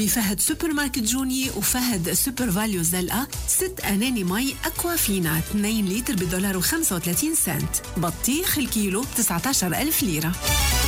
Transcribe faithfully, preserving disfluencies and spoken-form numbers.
بفهد سوبر ماركت جوني وفهد سوبر فاليو زلقة. ست أناني مي أكوافينا اثنين لتر بدولار وخمسة وثلاثين سنت. بطيخ الكيلو تسعة عشر ألف ليرة.